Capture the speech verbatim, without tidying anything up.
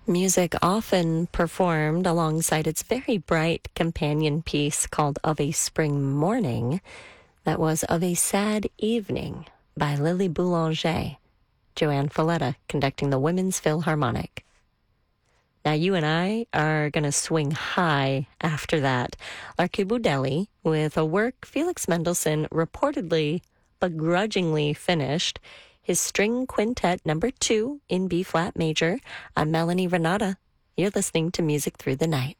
Music often performed alongside its very bright companion piece called Of a Spring Morning. That was Of a Sad Evening by Lily Boulanger. Joanne Falletta conducting the Women's Philharmonic. Now you and I are going to swing high after that. Larky Budelli with a work Felix Mendelssohn reportedly begrudgingly finished, his String Quintet number two in B-flat major. I'm Melanie Renata. You're listening to Music Through the Night.